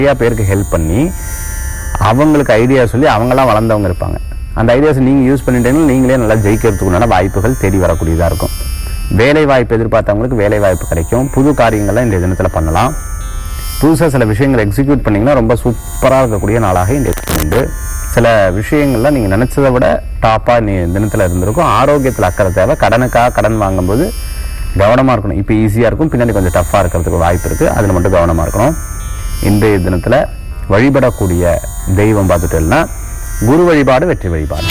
நிறையா பேருக்கு ஹெல்ப் பண்ணி அவங்களுக்கு ஐடியா சொல்லி அவங்களாம் வளர்ந்தவங்க இருப்பாங்க. அந்த ஐடியாஸை நீங்கள் யூஸ் பண்ணிட்டீங்கன்னா நீங்களே நல்லா ஜெயிக்கிறதுக்குண்டான வாய்ப்புகள் தேடி வரக்கூடியதாக இருக்கும். வேலை வாய்ப்பு எதிர்பார்த்தவங்களுக்கு வேலை வாய்ப்பு கிடைக்கும். புது காரியங்கள்லாம் இந்த தினத்தில் பண்ணலாம். புதுசாக சில விஷயங்களை எக்ஸிக்யூட் பண்ணிங்கன்னா ரொம்ப சூப்பராக இருக்கக்கூடிய நாளாக இந்த உண்டு. சில விஷயங்கள்லாம் நீங்கள் நினச்சதை விட டாப்பாக தினத்தில் இருந்திருக்கும். ஆரோக்கியத்தில் அக்கறை தேவை. கடனுக்காக கடன் வாங்கும்போது கவனமாக இருக்கணும். இப்போ ஈஸியாக இருக்கும், பின்னாடி கொஞ்சம் டஃப்பாக இருக்கிறதுக்கு வாய்ப்பு இருக்குது. அதில் மட்டும் கவனமாக இருக்கணும். இன்றைய தினத்தில் வழிபடக்கூடிய தெய்வம் பார்த்துட்டோம்னா குரு வழிபாடு, வெற்றி வழிபாடு.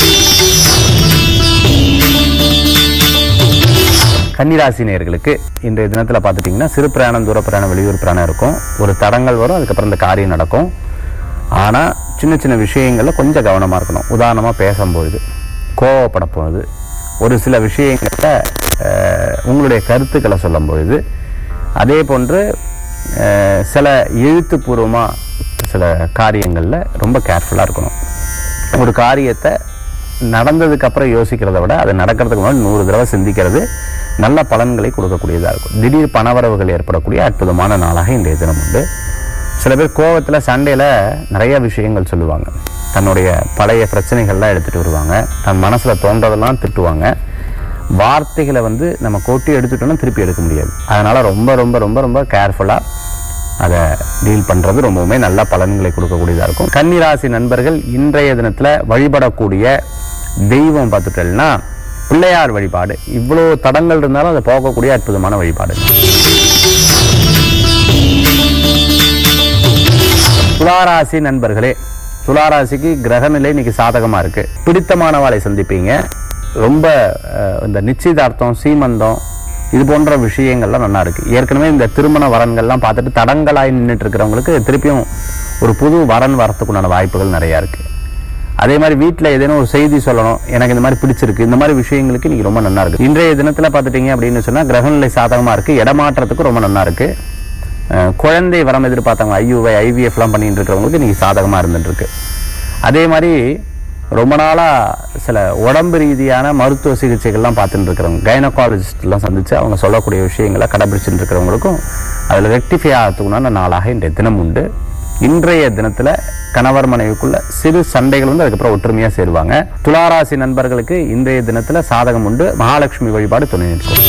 கன்னிராசி நேயர்களுக்கு இன்றைய தினத்தில் பார்த்துட்டிங்கன்னா சிறு பிரயாணம், தூர பிரயாணம், வெளியூர் பிரயாணம் இருக்கும். ஒரு தடங்கள் வரும், அதுக்கப்புறம் இந்த காரியம் நடக்கும். ஆனால் சின்ன சின்ன விஷயங்களில் கொஞ்சம் கவனமாக இருக்கணும். உதாரணமாக பேசும்பொழுது, கோவப்பட போகுது, ஒரு சில விஷயங்களில் உங்களுடைய கருத்துக்களை சொல்லும் பொழுது, அதே போன்று சில எழுத்துப்பூர்வமாக சில காரியங்களில் ரொம்ப கேர்ஃபுல்லாக இருக்கணும். ஒரு காரியத்தை நடந்ததுக்கப்புறம் யோசிக்கிறத விட அது நடக்கிறதுக்கு முன்னாடி 100 தடவை சிந்திக்கிறது நல்ல பலன்களை கொடுக்கக்கூடியதாக இருக்கும். திடீர் பணவரவுகள் ஏற்படக்கூடிய அற்புதமான நாளாக இன்றைய தினம் உண்டு. சில பேர் கோபத்தில், சண்டையில் நிறைய விஷயங்கள் சொல்லுவாங்க. தன்னுடைய பழைய பிரச்சனைகள்லாம் எடுத்துகிட்டு வருவாங்க. தன் மனசில் தோன்றதெல்லாம் திட்டுவாங்க. வார்த்தைகளை நம்ம கொட்டி எடுத்துட்டோம்னா திருப்பி எடுக்க முடியாது. அதனால் ரொம்ப ரொம்ப ரொம்ப ரொம்ப கேர்ஃபுல்லாக அதை டீல் பண்ணுறது ரொம்பவுமே நல்ல பலன்களை கொடுக்கக்கூடியதாக இருக்கும். கன்னிராசி நண்பர்கள் இன்றைய தினத்தில் வழிபடக்கூடிய தெய்வம் பார்த்துட்டோம்னா பிள்ளையார் வழிபாடு. இவ்வளோ தடங்கள் இருந்தாலும் அதை போகக்கூடிய அற்புதமான வழிபாடு. துளாராசி நண்பர்களே, துளாராசிக்கு கிரகநிலை இன்னைக்கு சாதகமாக இருக்குது. பிடித்தமானவாளை சந்திப்பீங்க. ரொம்ப இந்த நிச்சயதார்த்தம், சீமந்தம், இது போன்ற விஷயங்கள்லாம் நல்லா இருக்குது. ஏற்கனவே இந்த திருமண வரன்கள்லாம் பார்த்துட்டு தடங்களாய் நின்றுட்டு இருக்கிறவங்களுக்கு திருப்பியும் ஒரு புது வரன் வரத்துக்குண்டான வாய்ப்புகள் நிறையா இருக்குது. அதே மாதிரி வீட்டில் ஏதேனும் ஒரு செய்தி சொல்லணும், எனக்கு இந்த மாதிரி பிடிச்சிருக்கு, இந்த மாதிரி விஷயங்களுக்கு இன்னைக்கு ரொம்ப நல்லா இருக்குது. இன்றைய தினத்தில் பார்த்துட்டிங்க அப்படின்னு சொன்னால் கிரகநிலை சாதகமாக இருக்குது. இடமாற்றத்துக்கு ரொம்ப நல்லா இருக்குது. குழந்தை வரம் எதிர்பார்த்தாங்க, IVF-லாம் பண்ணிட்டு இருக்கிறவங்களுக்கு இன்னைக்கு சாதகமாக இருந்துட்டு இருக்கு. அதே மாதிரி ரொம்ப நாளாக சில உடம்பு ரீதியான மருத்துவ சிகிச்சைகள்லாம் பார்த்துட்டு இருக்கிறவங்க, கைனகாலஜிஸ்ட்லாம் சந்தித்து அவங்க சொல்லக்கூடிய விஷயங்களை கடைபிடிச்சுட்டு இருக்கிறவங்களுக்கும் அதில் ரெக்டிஃபை ஆகிறதுக்குண்டான நாளாக இன்றைய தினம் உண்டு. இன்றைய தினத்தில் கணவர் மனைவிக்குள்ள சிறு சண்டைகள் அதுக்கப்புறம் ஒற்றுமையாக சேருவாங்க. துளாராசி நண்பர்களுக்கு இன்றைய தினத்தில் சாதகம் உண்டு. மகாலட்சுமி வழிபாடு துணை நிற்கும்.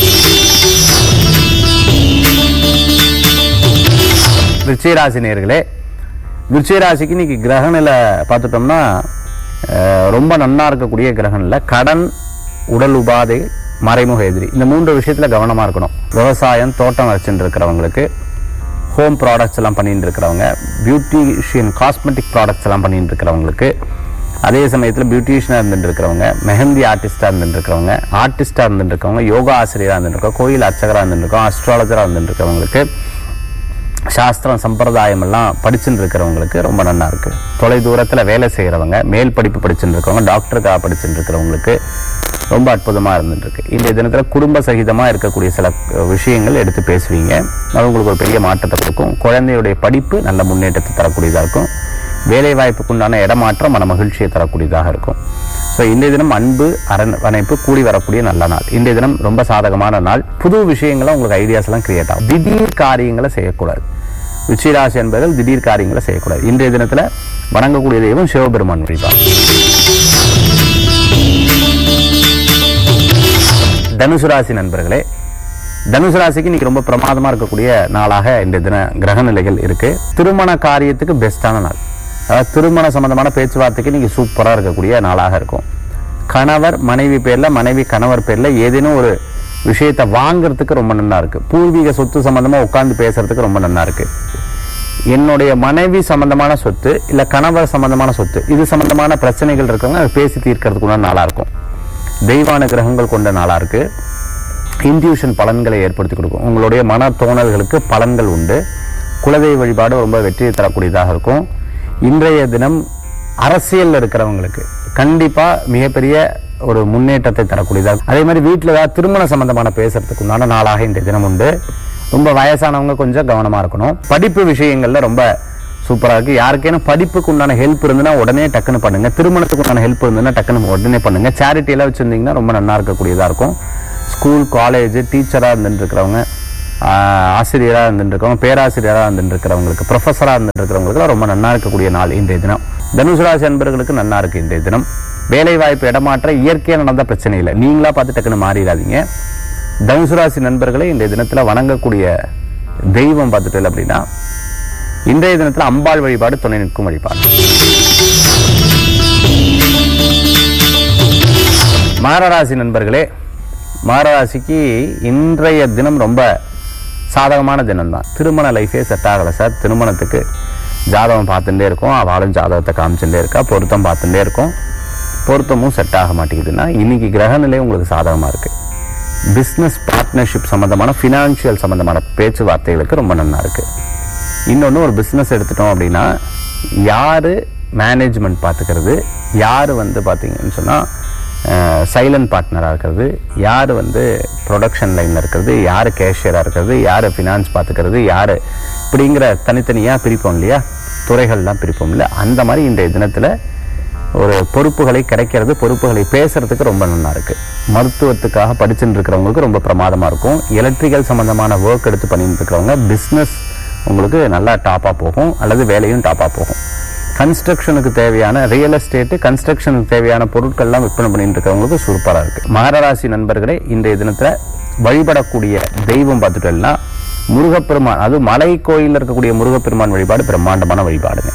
விருச்சிகராசி நேயர்களே, விருச்சிகராசிக்கு இன்னைக்கு கிரகநிலை பார்த்துட்டோம்னா ரொம்ப நன்னா இருக்கக்கூடிய கிரகநிலை. கடன், உடல் உபாதை, மறைமுக எதிரி, இந்த 3 விஷயத்தில் கவனமாக இருக்கணும். விவசாயம், தோட்டம் வச்சுட்டு இருக்கிறவங்களுக்கு, ஹோம் ப்ராடக்ட்ஸ் எல்லாம் பண்ணிட்டு இருக்கிறவங்க, பியூட்டிஷியன் காஸ்மெட்டிக் ப்ராடக்ட்ஸ் எல்லாம் பண்ணிட்டு இருக்கிறவங்களுக்கு, அதே சமயத்தில் பியூட்டிஷியனாக இருந்துட்டு இருக்கிறவங்க, மெஹந்தி ஆர்டிஸ்டாக இருந்துட்டு இருக்கிறவங்க, ஆர்டிஸ்டாக இருந்துட்டு இருக்கவங்க, யோகா ஆசிரியராக இருந்துட்டு இருக்கோம், கோயில் அர்ச்சகராக இருந்துட்டு இருக்கோம், அஸ்ட்ராலஜராக இருந்துட்டு இருக்கிறவங்களுக்கு, சாஸ்திரம் சம்பிரதாயம் எல்லாம் படிச்சுட்டு இருக்கிறவங்களுக்கு ரொம்ப நல்லா இருக்கு. தொலை தூரத்தில் வேலை செய்கிறவங்க, மேல் படிப்பு படிச்சுட்டு இருக்கிறவங்க, டாக்டருக்காக படிச்சுட்டு இருக்கிறவங்களுக்கு ரொம்ப அற்புதமாக இருந்துட்டு இருக்கு. இன்றைய தினத்தில் குடும்ப சகிதமாக இருக்கக்கூடிய சில விஷயங்கள் எடுத்து பேசுவீங்க. அது உங்களுக்கு ஒரு பெரிய மாற்றத்தை கொடுக்கும். குழந்தையுடைய படிப்பு நல்ல முன்னேற்றத்தை தரக்கூடியதாக இருக்கும். வேலை வாய்ப்புக்குண்டான இடமாற்றம் மன மகிழ்ச்சியை தரக்கூடியதாக இருக்கும். ஸோ இன்றைய தினம் அன்பு, அரவணைப்பு கூடி வரக்கூடிய நல்ல நாள். இன்றைய தினம் ரொம்ப சாதகமான நாள். புது விஷயங்களை உங்களுக்கு ஐடியாஸ் எல்லாம் கிரியேட் ஆகும். திடீர் காரியங்களை செய்யக்கூடாது. விருச்சிகராசி என்பவர்கள் திடீர் காரியங்களை செய்யக்கூடாது. இன்றைய தினத்தில் வணங்கக்கூடிய தெய்வம் சிவபெருமான் வழிபாடு. தனுசு ராசி நண்பர்களே, தனுசு ராசிக்கு இன்னைக்கு ரொம்ப பிரமாதமாக இருக்கக்கூடிய நாளாக இன்றைய தின கிரக நிலைகள் இருக்கு. திருமண காரியத்துக்கு பெஸ்டான நாள். அதாவது திருமண சம்பந்தமான பேச்சுவார்த்தைக்கு இன்னைக்கு சூப்பராக இருக்கக்கூடிய நாளாக இருக்கும். கணவர் மனைவி பேரில், மனைவி கணவர் பேரில் ஏதேனும் ஒரு விஷயத்தை வாங்கிறதுக்கு ரொம்ப நல்லா இருக்கு. பூர்வீக சொத்து சம்பந்தமாக உட்கார்ந்து பேசுறதுக்கு ரொம்ப நல்லா இருக்கு. என்னுடைய மனைவி சம்பந்தமான சொத்து இல்லை கணவர் சம்பந்தமான சொத்து, இது சம்பந்தமான பிரச்சனைகள் இருக்கவங்க அதை பேசி தீர்க்கறதுக்குள்ள நாளாக இருக்கும். தெய்வான கிரகங்கள் கொண்ட நாளாக இருக்கு. இன்ட்யூஷன் பலன்களை ஏற்படுத்தி கொடுக்கும். உங்களுடைய மன தோணல்களுக்கு பலன்கள் உண்டு. குலதெய்வ வழிபாடு ரொம்ப வெற்றியை தரக்கூடியதாக இருக்கும். இன்றைய தினம் அரசியல் இருக்கிறவங்களுக்கு கண்டிப்பாக மிகப்பெரிய ஒரு முன்னேற்றத்தை தரக்கூடியதாக. அதே மாதிரி வீட்டில் ஏதாவது திருமண சம்பந்தமான பேசுறதுக்கு உண்டான நாளாக இன்றைய தினம் உண்டு. ரொம்ப வயசானவங்க கொஞ்சம் கவனமாக இருக்கணும். படிப்பு விஷயங்கள்ல ரொம்ப சூப்பராக இருக்கு. யாருக்கேனும் படிப்புக்கு உண்டான ஹெல்ப் இருந்துன்னா உடனே டக்குன்னு பண்ணுங்க. திருமணத்துக்கு உண்டான ஹெல்ப் இருந்துன்னா டக்குன்னு உடனே பண்ணுங்க. சேரிட்டி எல்லாம் வச்சிருந்தீங்கன்னா ரொம்ப நல்லா இருக்கக்கூடியதாக இருக்கும். ஸ்கூல், காலேஜ் டீச்சராக இருந்துட்டு இருக்கிறவங்க, ஆசிரியராக இருந்துருக்கவங்க, பேராசிரியராக இருந்துருக்கிறவங்களுக்கு, ப்ரொஃபஸராக இருந்துருக்கிறவங்களுக்கு ரொம்ப நன்னா இருக்கக்கூடிய நாள் இன்றைய தினம். தனுசு ராசி அன்பர்களுக்கு நன்னா இருக்கு இன்றைய தினம். வேலை வாய்ப்பு இடமாற்ற இயற்கையாக நடந்த பிரச்சனை இல்லை, நீங்களா பார்த்து டக்குன்னு மாறிடாதீங்க. தனுசு ராசி நண்பர்களை இன்றைய தினத்தில் வணங்கக்கூடிய தெய்வம் பார்த்துட்டு அப்படின்னா இன்றைய தினத்தில் அம்பாள் வழிபாடு துணை நிற்கும் வழிபாடு. மகராசி நண்பர்களே, மகராசிக்கு இன்றைய தினம் ரொம்ப சாதகமான தினம்தான். திருமண லைஃபே செட் ஆகலை சார், திருமணத்துக்கு ஜாதகம் பார்த்துட்டே இருக்கும், அவளும் ஜாதகத்தை காமிச்சுட்டே இருக்கா, பொருத்தம் பார்த்துட்டே இருக்கும், பொருத்தமும் செட் ஆக மாட்டேங்குதுன்னா இன்னைக்கு கிரக நிலை உங்களுக்கு சாதகமாக இருக்கு. பிஸ்னஸ் பார்ட்னர்ஷிப் சம்பந்தமான ஃபினான்ஷியல் சம்பந்தமான பேச்சுவார்த்தைகளுக்கு ரொம்ப நல்லா இருக்கு. இன்னொன்று, ஒரு பிஸ்னஸ் எடுத்துட்டோம் அப்படின்னா யார் மேனேஜ்மெண்ட் பார்த்துக்கிறது, யார் பார்த்தீங்கன்னு சொன்னால் சைலண்ட் பார்ட்னராக இருக்கிறது, யார் ப்ரொடக்ஷன் லைனில் இருக்கிறது, யார் கேஷியராக இருக்கிறது, யார் ஃபினான்ஸ் பார்த்துக்கிறது, யார் இப்படிங்கிற தனித்தனியாக பிரிப்போம் இல்லையா, துறைகள்லாம் பிரிப்போம் இல்லை, அந்த மாதிரி இன்றைய தினத்தில் ஒரு பொறுப்புகளை கிடைக்கிறது, பொறுப்புகளை பேசுறதுக்கு ரொம்ப நல்லா இருக்கு. மருத்துவத்துக்காக படிச்சுட்டு இருக்கிறவங்களுக்கு ரொம்ப பிரமாதமாக இருக்கும். எலக்ட்ரிக்கல் சம்பந்தமான ஒர்க் எடுத்து பண்ணிட்டு இருக்கிறவங்க பிஸ்னஸ் உங்களுக்கு நல்லா டாப்பாக போகும், அல்லது வேலையும் டாப்பாக போகும். கன்ஸ்ட்ரக்ஷனுக்கு தேவையான ரியல் எஸ்டேட்டு, கன்ஸ்ட்ரக்ஷனுக்கு தேவையான பொருட்கள்லாம் விற்பனை பண்ணிட்டு இருக்கிறவங்களுக்கு சூப்பராக இருக்கு. மகர ராசி நண்பர்களே, இன்றைய தினத்தில் வழிபடக்கூடிய தெய்வம் பார்த்துட்டோம்னா முருகப்பெருமான், அது மலை கோயிலில் இருக்கக்கூடிய முருகப்பெருமான் வழிபாடு பிரம்மாண்டமான வழிபாடுங்க.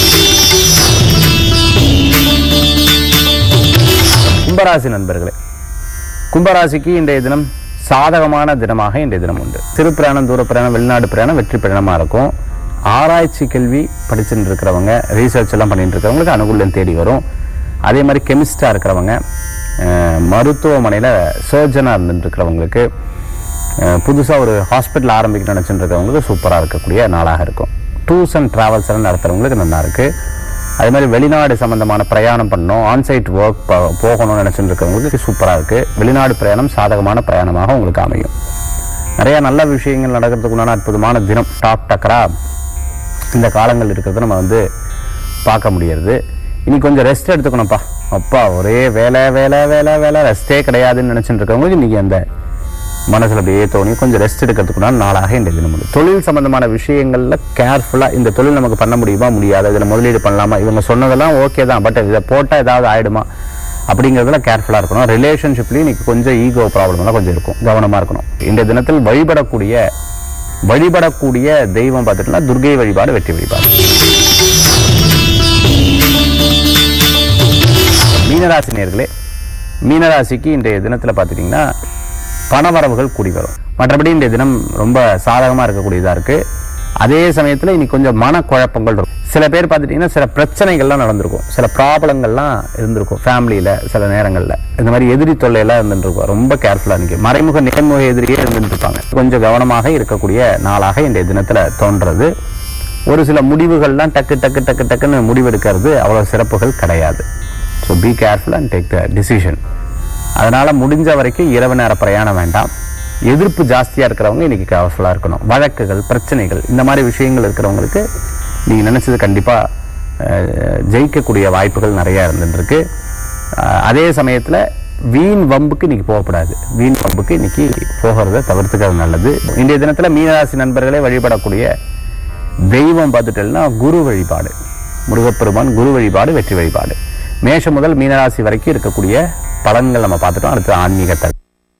கும்பராசி நண்பர்களே, கும்பராசிக்கு இன்றைய தினம் சாதகமான தினமாக இன்றைய தினம் உண்டு. சிறு பிரயாணம், தூர பிரயாணம், வெளிநாடு பிரயாணம் வெற்றி பிரயாணமாக இருக்கும். ஆராய்ச்சி கல்வி படிச்சுட்டு இருக்கிறவங்க, ரீசர்ச் எல்லாம் பண்ணிட்டு இருக்கிறவங்களுக்கு அனுகூலம் தேடி வரும். அதே மாதிரி கெமிஸ்டாக இருக்கிறவங்க, மருத்துவமனையில் சர்ஜனாக இருந்துட்டு இருக்கிறவங்களுக்கு, புதுசாக ஒரு ஹாஸ்பிட்டல் ஆரம்பிக்க நினச்சிட்டு இருக்கிறவங்களுக்கு சூப்பராக இருக்கக்கூடிய நாளாக இருக்கும். டூர்ஸ் அண்ட் ட்ராவல்ஸ் எல்லாம் நடத்துகிறவங்களுக்கு நல்லா இருக்குது. அதே மாதிரி வெளிநாடு சம்பந்தமான பிரயாணம் பண்ணணும், ஆன்சைட் ஒர்க் போகணும்னு நினச்சிட்டு இருக்கிறவங்களுக்கு சூப்பராக இருக்குது. வெளிநாடு பிரயாணம் சாதகமான பிரயாணமாக உங்களுக்கு அமையும். நிறைய நல்ல விஷயங்கள் நடக்கிறதுக்குண்டான அற்புதமான தினம். டாப் டக்கரா இந்த காலங்கள் இருக்கிறத நம்ம பார்க்க முடியாது. இனி கொஞ்சம் ரெஸ்ட் எடுத்துக்கணும்ப்பா, அப்பா ஒரே வேலை வேலை வேலை வேலை, ரெஸ்ட்டே கிடையாதுன்னு நினச்சிட்டு இருக்கிறவங்களுக்கு இன்றைக்கி அந்த மனசில் அப்படியே தோணி கொஞ்சம் ரெஸ்ட் எடுக்கிறதுக்குண்டான நாளாக இந்த தினம் உண்டு. தொழில் சம்பந்தமான விஷயங்களில் கேர்ஃபுல்லாக, இந்த தொழில் நமக்கு பண்ண முடியுமா முடியாது, இதில் முதலீடு பண்ணலாமா, இவங்க சொன்னதெல்லாம் ஓகே தான், பட் இதை போட்டால் ஏதாவது ஆகிடுமா அப்படிங்கிறதுல கேர்ஃபுல்லாக இருக்கணும். ரிலேஷன்ஷிப்லேயும் இன்றைக்கி கொஞ்சம் ஈகோ ப்ராப்ளம்லாம் கொஞ்சம் இருக்கும், கவனமாக இருக்கணும். இந்த தினத்தில் வழிபடக்கூடிய தெய்வம் பார்த்துட்டுனா துர்கை வழிபாடு வெற்றி வழிபாடு. மீனராசி நேயர்களே, மீனராசிக்கு இன்றைய தினத்தில் பார்த்துட்டிங்கன்னா பணவரவுகள் கூடி வரும். மற்றபடி இன்றைய தினம் ரொம்ப சாதகமாக இருக்கக்கூடியதாக இருக்குது. அதே சமயத்தில் இன்னைக்கு கொஞ்சம் மனக்குழப்பங்கள் இருக்கும். சில பேர் பார்த்துட்டிங்கன்னா சில பிரச்சனைகள்லாம் நடந்திருக்கும், சில ப்ராப்ளங்கள்லாம் இருந்திருக்கும் ஃபேமிலியில். சில நேரங்களில் இந்த மாதிரி எதிரி தொல்லையெல்லாம் இருந்துருக்கும். ரொம்ப கேர்ஃபுல்லாக நிற்கும். மறைமுக நேர்முக எதிரியே இருந்துருப்பாங்க. கொஞ்சம் கவனமாக இருக்கக்கூடிய நாளாக இன்றைய தினத்தில் தோன்றது. ஒரு சில முடிவுகள்லாம் டக்குன்னு முடிவெடுக்கிறது அவ்வளோ சிறப்புகள் கிடையாது. So be careful and take the decision. அதனால் முடிஞ்ச வரைக்கும் இரவு நேர பிரயாணம் வேண்டாம். எதிர்ப்பு ஜாஸ்தியாக இருக்கிறவங்க இன்றைக்கி கேர்ஃபுல்லாக இருக்கணும். வழக்குகள், பிரச்சனைகள், இந்த மாதிரி விஷயங்கள் இருக்கிறவங்களுக்கு நீங்கள் நினச்சது கண்டிப்பாக ஜெயிக்கக்கூடிய வாய்ப்புகள் நிறையா இருந்துருக்கு. அதே சமயத்தில் வீண் வம்புக்கு இன்றைக்கி போகக்கூடாது. வீண் வம்புக்கு இன்றைக்கி போகிறத தவிர்த்துக்கிறது நல்லது. இன்றைய தினத்தில் மீனராசி நண்பர்களே வழிபடக்கூடிய தெய்வம் பார்த்துட்டேன்னா குரு வழிபாடு, முருகப்பெருமான் குரு வழிபாடு வெற்றி வழிபாடு. மேஷம் முதல் மீனராசி வரைக்கும் இருக்கக்கூடிய பலன்கள் நம்ம பார்த்துட்டோம். அடுத்து ஆன்மீகத்தை.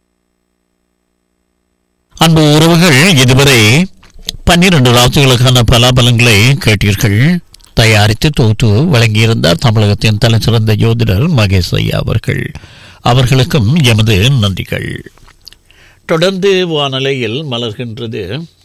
அன்பு உறவுகள், இதுவரை 12 ராசிகளுக்கான பலாபலன்களை கேட்டீர்கள். தயாரித்து தொகுத்து வழங்கியிருந்தார் தமிழகத்தின் தலைசிறந்த ஜோதிடர் மகேஷ் ஐயா அவர்களுக்கும் எமது நன்றிகள். தொடர்ந்து வானிலையில் மலர்கின்றது